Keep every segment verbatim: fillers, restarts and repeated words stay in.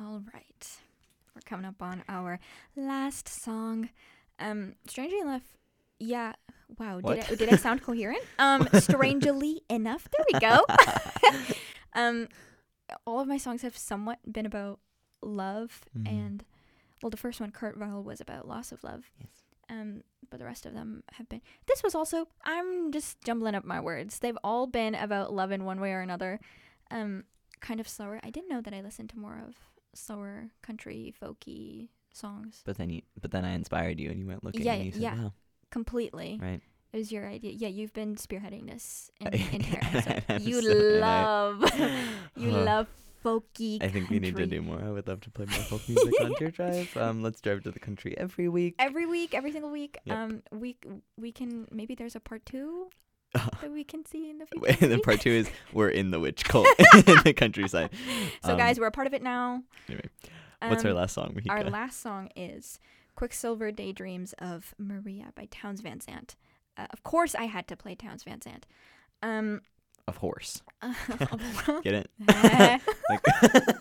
All right. We're coming up on our last song. Um, strangely enough, yeah. Wow. Did What? I, did I sound coherent? Um, strangely enough, there we go. um, all of my songs have somewhat been about love, Mhm. and well, the first one, Kurt Weill, was about loss of love. Yes. Um, but the rest of them have been. This was also. I'm just jumbling up my words. They've all been about love in one way or another. Um, kind of slower. I didn't know that I listened to more of slower country folky songs. But then you, but then I inspired you, and you went looking, Yeah, and you said, yeah. "Wow, Completely. right." It was your idea. Yeah, you've been spearheading this in, I- entire episode. I'm You so- and I- love, you Huh. love folky I think we need to country. do more. I would love to play more folk music on Dear Drive. Um, let's drive to the country every week. Every week, every single week. Yep. Um, we we can maybe there's a part two that we can see in the future. Wait, the maybe? part two is we're in the witch cult in the countryside. So Um, guys, we're a part of it now. Anyway, what's our Um, last song? Our Mahika? last song is Quicksilver Daydreams of Maria by Townes Van Zandt. Uh, of course, I had to play Townes Van Zandt. Um, Of horse. uh, Get it? like,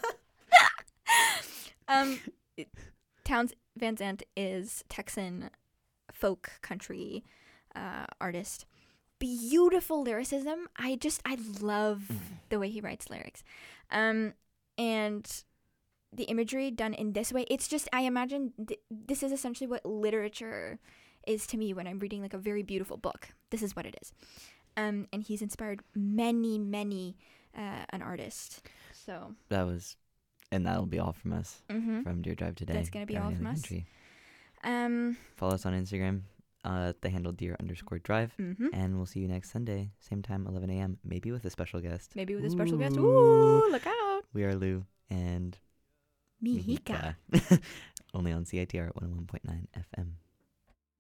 um, it- Townes Van Zandt is Texan folk country uh, artist. Beautiful lyricism. I just I love the way he writes lyrics, um, and the imagery done in this way. It's just I imagine th- this is essentially what literature is to me when I'm reading like a very beautiful book. This is what it is, um, and he's inspired many, many uh, an artist. So That was, and that'll be all from us mhm. from Dear Drive today. That's gonna be all Driving from the us. country. um, Follow us on Instagram, uh, the handle Dear underscore Drive, mhm. and we'll see you next Sunday, same time, eleven a.m. Maybe with a special guest. Maybe with a special guest. Ooh. Ooh, look out, We are Lou and Mihika. Mihika. Only on C I T R one oh one point nine F M.